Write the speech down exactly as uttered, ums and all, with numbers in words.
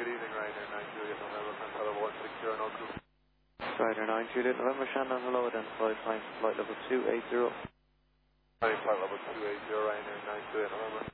good evening, Ryanair nine Juliet November, Panther one six zero, no crew. Ryanair nine Juliet November, Shannon, hello, identified flying flight level two eight zero. Flight level two eight zero, Ryanair nine Juliet November.